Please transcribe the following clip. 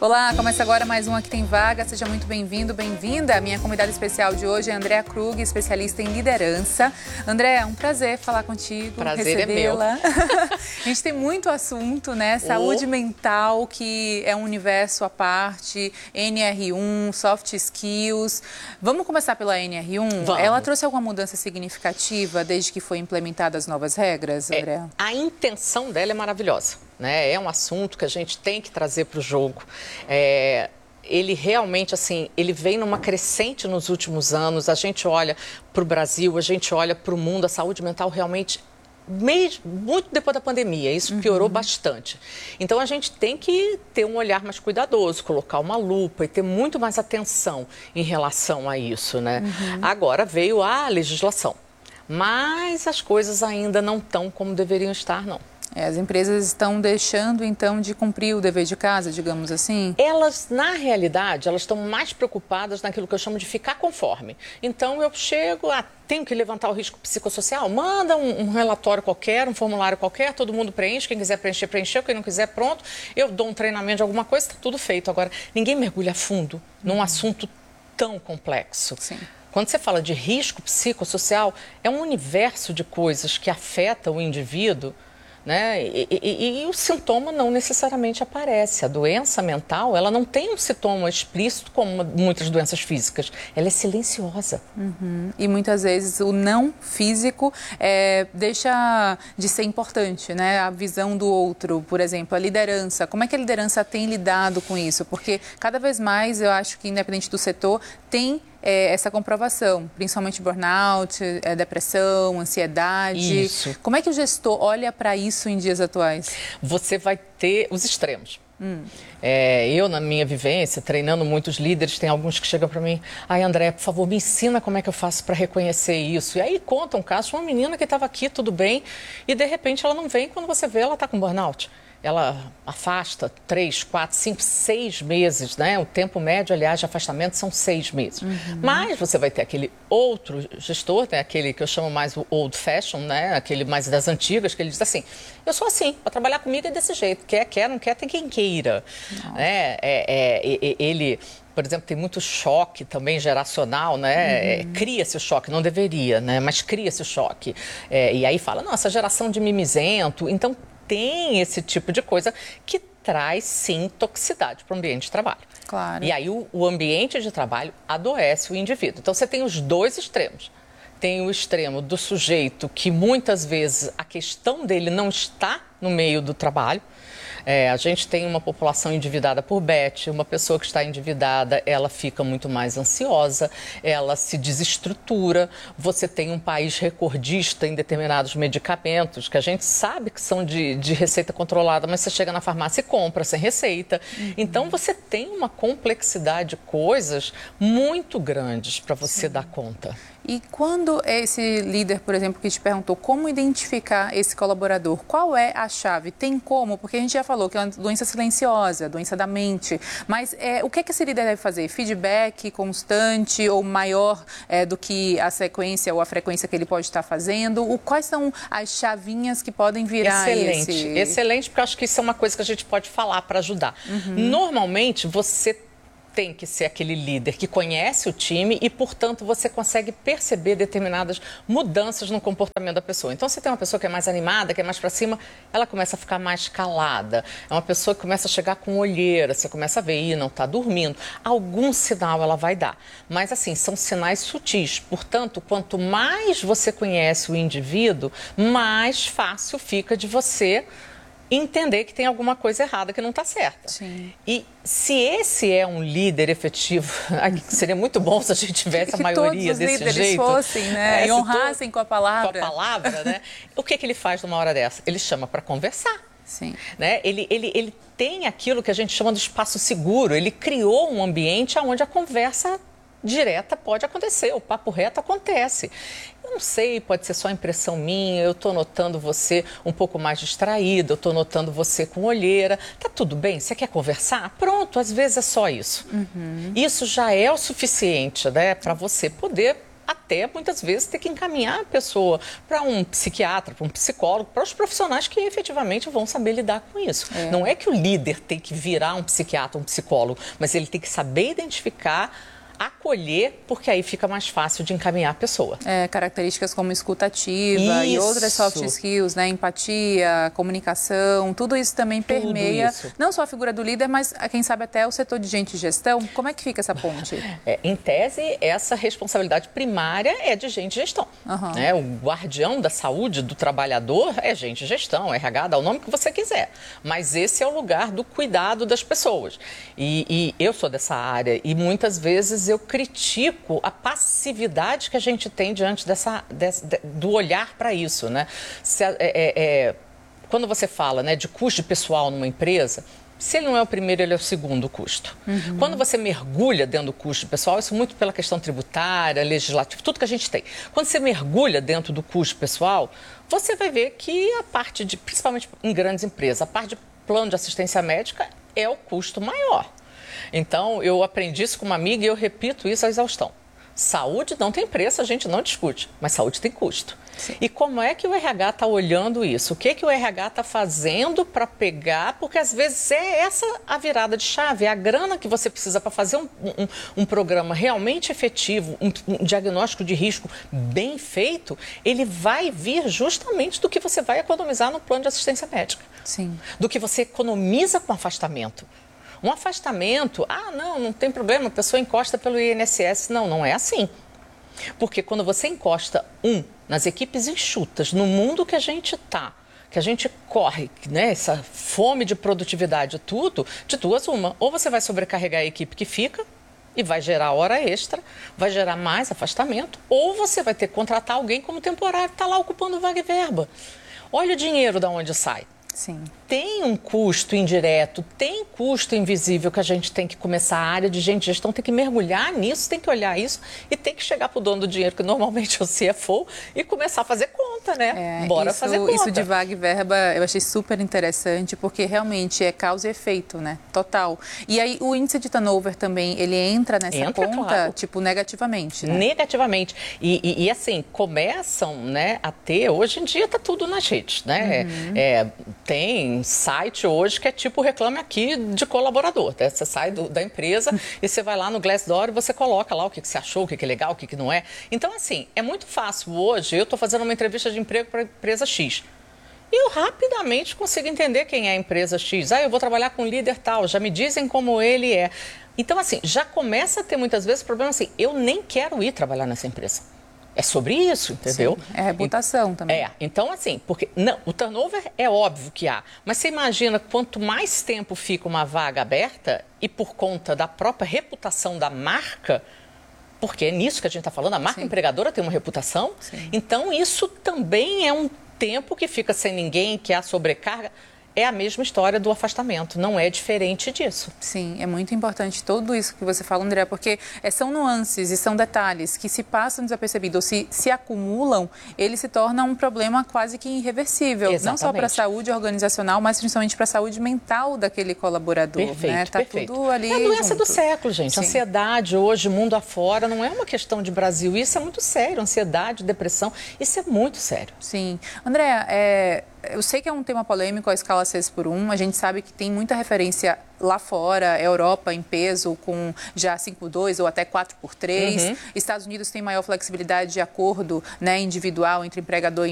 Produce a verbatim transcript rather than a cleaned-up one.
Olá, começa agora mais um Aqui Tem Vaga. Seja muito bem-vindo, bem-vinda. Minha convidada especial de hoje é Andréa Krug, especialista em liderança. Andréa, é um prazer falar contigo, prazer recebê-la. É meu. A gente tem muito assunto, né? Saúde oh. mental, que é um universo à parte, N R um, soft skills. Vamos começar pela N R um? Vamos. Ela trouxe alguma mudança significativa desde que foi implementadas as novas regras, Andréa? É, a intenção dela é maravilhosa. Né? É um assunto que a gente tem que trazer para o jogo. É, ele realmente, assim, ele vem numa crescente nos últimos anos. A gente olha para o Brasil, a gente olha para o mundo, a saúde mental realmente, mesmo, muito depois da pandemia, isso piorou uhum. bastante. Então, a gente tem que ter um olhar mais cuidadoso, colocar uma lupa e ter muito mais atenção em relação a isso, né? Uhum. Agora veio a legislação, mas as coisas ainda não estão como deveriam estar, não. É, as empresas estão deixando, então, de cumprir o dever de casa, digamos assim? Elas, na realidade, elas estão mais preocupadas naquilo que eu chamo de ficar conforme. Então, eu chego, ah, tenho que levantar o risco psicossocial? Manda um, um relatório qualquer, um formulário qualquer, todo mundo preenche, quem quiser preencher, preencheu, quem não quiser, pronto. Eu dou um treinamento de alguma coisa, está tudo feito. Agora, ninguém mergulha a fundo num assunto tão complexo. Sim. Quando você fala de risco psicossocial, é um universo de coisas que afeta o indivíduo. Né? E, e, e o sintoma não necessariamente aparece. A doença mental, ela não tem um sintoma explícito como muitas doenças físicas. Ela é silenciosa. Uhum. E muitas vezes o não físico é, deixa de ser importante, né? A visão do outro, por exemplo, a liderança. Como é que a liderança tem lidado com isso? Porque cada vez mais, eu acho que independente do setor, tem É, essa comprovação, principalmente burnout, é, depressão, ansiedade. Isso. Como é que o gestor olha para isso em dias atuais? Você vai ter os extremos. Hum. É, eu, na minha vivência, treinando muitos líderes, tem alguns que chegam para mim: ai, André, por favor, me ensina como é que eu faço para reconhecer isso. E aí conta um caso de uma menina que estava aqui, tudo bem, e de repente ela não vem, quando você vê, ela está com burnout. Ela afasta três, quatro, cinco, seis meses, né? O tempo médio, aliás, de afastamento são seis meses. Uhum. Mas você vai ter aquele outro gestor, né? Aquele que eu chamo mais o old fashion, né? Aquele mais das antigas, que ele diz assim: eu sou assim, para trabalhar comigo é desse jeito. Quer, quer, não quer, tem quem queira. Né? É, é, é, ele... Por exemplo, tem muito choque também geracional, né? Uhum. É, cria-se o choque, não deveria, né? Mas cria-se o choque. É, e aí fala, nossa, geração de mimizento. Então, tem esse tipo de coisa que traz, sim, toxicidade para o ambiente de trabalho. Claro. E aí o, o ambiente de trabalho adoece o indivíduo. Então, você tem os dois extremos. Tem o extremo do sujeito que, muitas vezes, a questão dele não está no meio do trabalho. É, a gente tem uma população endividada por B E T, uma pessoa que está endividada, ela fica muito mais ansiosa, ela se desestrutura, você tem um país recordista em determinados medicamentos, que a gente sabe que são de, de receita controlada, mas você chega na farmácia e compra sem receita. Uhum. Então, você tem uma complexidade de coisas muito grandes para você Sim. dar conta. E quando esse líder, por exemplo, que te perguntou como identificar esse colaborador, qual é a chave? Tem como? Porque a gente já falou que é uma doença silenciosa, doença da mente, mas é, o que, é que esse líder deve fazer? Feedback constante ou maior é, do que a sequência ou a frequência que ele pode estar fazendo? O, quais são as chavinhas que podem virar Excelente, esse... excelente, porque eu acho que isso é uma coisa que a gente pode falar para ajudar. Uhum. Normalmente, você tem que ser aquele líder que conhece o time e, portanto, você consegue perceber determinadas mudanças no comportamento da pessoa. Então, você tem uma pessoa que é mais animada, que é mais para cima, ela começa a ficar mais calada. É uma pessoa que começa a chegar com olheira, você começa a ver, ih, não está dormindo. Algum sinal ela vai dar. Mas, assim, são sinais sutis. Portanto, quanto mais você conhece o indivíduo, mais fácil fica de você entender que tem alguma coisa errada que não está certa. Sim. E se esse é um líder efetivo, seria muito bom se a gente tivesse a maioria desse jeito. Que todos os líderes fossem, né? É, e honrassem com a palavra. Com a palavra, né? O que, que ele faz numa hora dessa? Ele chama para conversar. Sim. Né? Ele, ele, ele tem aquilo que a gente chama de espaço seguro. Ele criou um ambiente onde a conversa direta pode acontecer, o papo reto acontece. Eu não sei, pode ser só impressão minha, eu estou notando você um pouco mais distraído, eu estou notando você com olheira. Tá tudo bem? Você quer conversar? Pronto, às vezes é só isso. Uhum. Isso já é o suficiente, né, para você poder até muitas vezes ter que encaminhar a pessoa para um psiquiatra, para um psicólogo, para os profissionais que efetivamente vão saber lidar com isso. É. Não é que o líder tem que virar um psiquiatra, um psicólogo, mas ele tem que saber identificar, acolher, porque aí fica mais fácil de encaminhar a pessoa. É, características como escuta ativa e outras soft skills, né? Empatia, comunicação, tudo isso também tudo permeia isso. Não só a figura do líder, mas quem sabe até o setor de gente e gestão. Como é que fica essa ponte? É, em tese, essa responsabilidade primária é de gente e gestão. Uhum. Né? O guardião da saúde do trabalhador é gente e gestão, R H, dá o nome que você quiser. Mas esse é o lugar do cuidado das pessoas. E, e eu sou dessa área e muitas vezes eu critico a passividade que a gente tem diante dessa, desse, do olhar para isso, né? Se, é, é, quando você fala, né, de custo de pessoal numa empresa, se ele não é o primeiro, ele é o segundo custo. Uhum. Quando você mergulha dentro do custo de pessoal, isso muito pela questão tributária, legislativa, tudo que a gente tem. Quando você mergulha dentro do custo pessoal, você vai ver que a parte de, principalmente em grandes empresas, a parte de plano de assistência médica é o custo maior. Então, eu aprendi isso com uma amiga e eu repito isso à exaustão. Saúde não tem preço, a gente não discute, mas saúde tem custo. Sim. E como é que o R H está olhando isso? O que, que o R H está fazendo para pegar? Porque às vezes é essa a virada de chave, é a grana que você precisa para fazer um, um, um programa realmente efetivo, um, um diagnóstico de risco bem feito, ele vai vir justamente do que você vai economizar no plano de assistência médica. Sim. Do que você economiza com afastamento. Um afastamento, ah, não, não tem problema, a pessoa encosta pelo I N S S. Não, não é assim. Porque quando você encosta, um, nas equipes enxutas, no mundo que a gente está, que a gente corre, né, essa fome de produtividade, tudo, de duas uma. Ou você vai sobrecarregar a equipe que fica e vai gerar hora extra, vai gerar mais afastamento, ou você vai ter que contratar alguém como temporário, que está lá ocupando vaga e verba. Olha o dinheiro de onde sai. Sim. Tem um custo indireto, tem custo invisível que a gente tem que começar, a área de gente de gestão tem que mergulhar nisso, tem que olhar isso e tem que chegar para o dono do dinheiro, que normalmente é o C F O, e começar a fazer conta, né? É, Bora isso, fazer conta. Isso de vaga e verba eu achei super interessante, porque realmente é causa e efeito, né? Total. E aí o índice de turnover também, ele entra nessa entra, conta, claro. tipo, negativamente, né? Negativamente. E, e, e assim, começam, né, a ter, hoje em dia está tudo nas redes, né? Uhum. É, tem site hoje que é tipo Reclame Aqui de colaborador. Né? Você sai do, da empresa e você vai lá no Glassdoor e você coloca lá o que, que você achou, o que, que é legal, o que, que não é. Então, assim, é muito fácil. Hoje, eu estou fazendo uma entrevista de emprego para a empresa X. E eu rapidamente consigo entender quem é a empresa X. Ah, eu vou trabalhar com líder tal, já me dizem como ele é. Então, assim, já começa a ter muitas vezes problema assim, eu nem quero ir trabalhar nessa empresa. É sobre isso, entendeu? Sim, é reputação também. É, então assim, porque não, o turnover é óbvio que há, mas você imagina quanto mais tempo fica uma vaga aberta e por conta da própria reputação da marca, porque é nisso que a gente está falando, a marca Sim. empregadora tem uma reputação, Sim. então isso também é um tempo que fica sem ninguém, que há sobrecarga. É a mesma história do afastamento, não é diferente disso. Sim, é muito importante tudo isso que você fala, André, porque são nuances e são detalhes que se passam desapercebidos ou se, se acumulam, ele se torna um problema quase que irreversível. Exatamente. Não só para a saúde organizacional, mas principalmente para a saúde mental daquele colaborador. Perfeito, né? Tá perfeito. tudo ali É a doença junto. do século, gente. Sim. Ansiedade hoje, mundo afora, não é uma questão de Brasil. Isso é muito sério. Ansiedade, depressão, isso é muito sério. Sim. André, é... eu sei que é um tema polêmico, a escala seis por um. A gente sabe que tem muita referência lá fora, Europa em peso, com já cinco por dois ou até quatro por três. Uhum. Estados Unidos tem maior flexibilidade de acordo, né, individual entre empregador e